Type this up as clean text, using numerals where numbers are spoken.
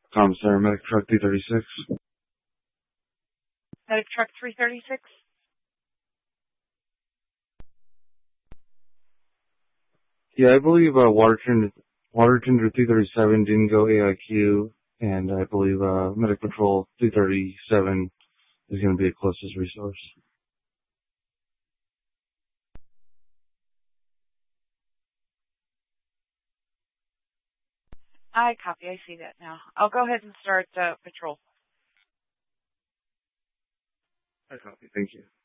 Commissar Medic Truck 236. Medic Truck 336. Yeah, I believe Water Tender 237 didn't go AIQ, and I believe Medic Patrol 237 is going to be a closest resource. I copy. I see that now. I'll go ahead and start patrol. I copy. Thank you.